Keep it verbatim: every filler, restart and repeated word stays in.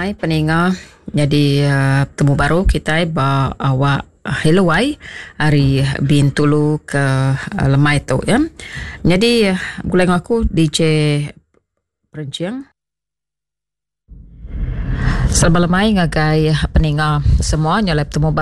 lemai peninga. Jadi uh, temu baru kita ba awak hello ai hari bin tulu ke uh, lemai tu ya. Jadi uh, guleng aku D J Perenciang. Selamat lemai ngagai peninga semua nyalap temu